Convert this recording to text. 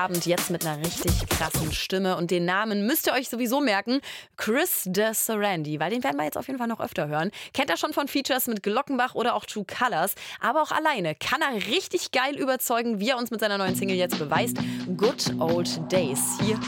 Abend jetzt mit einer richtig krassen Stimme. Und den Namen müsst ihr euch sowieso merken. Chris de Sarandí, weil den werden wir jetzt auf jeden Fall noch öfter hören. Kennt er schon von Features mit Glockenbach oder auch True Colors. Aber auch alleine kann er richtig geil überzeugen, wie er uns mit seiner neuen Single jetzt beweist. Good Old Days. Hier